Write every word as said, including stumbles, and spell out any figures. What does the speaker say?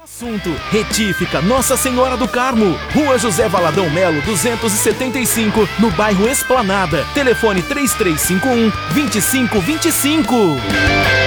Assunto: Retífica Nossa Senhora do Carmo, Rua José Valadão Melo duzentos e setenta e cinco, no bairro Esplanada. Telefone três três cinco um, dois cinco dois cinco.